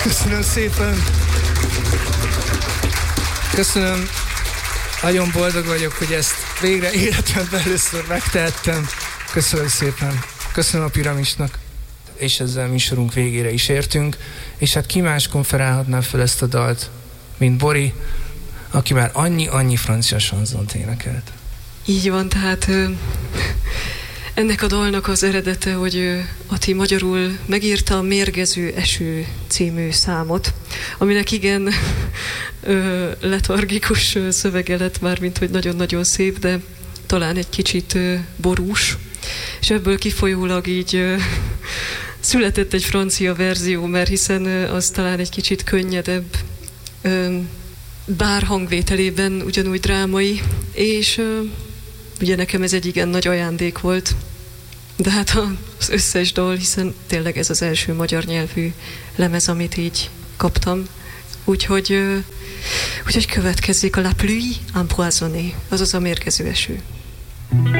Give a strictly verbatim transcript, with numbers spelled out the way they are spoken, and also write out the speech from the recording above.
Köszönöm szépen. Köszönöm. Nagyon boldog vagyok, hogy ezt végre életemben először megtehettem. Köszönöm szépen. Köszönöm a Piramisnak. És ezzel műsorunk végére is értünk. És hát ki más konferálhatná fel ezt a dalt, mint Bori, aki már annyi-annyi francia sanzont énekelt. Így van, tehát ö, ennek a dalnak az eredete, hogy ö, Ati magyarul megírta a Mérgező eső című számot, aminek igen ö, letargikus ö, szövege lett már, mint hogy nagyon-nagyon szép, de talán egy kicsit ö, borús, és ebből kifolyólag így ö, született egy francia verzió, mert hiszen ö, az talán egy kicsit könnyedebb, ö, bár hangvételében ugyanúgy drámai, és ö, ugye nekem ez egy igen nagy ajándék volt, de hát az összes dal, hiszen tényleg ez az első magyar nyelvű lemez, amit így kaptam, úgyhogy, ö, úgyhogy következzék a La Pluie Empoisonnée, azaz a mérgező eső.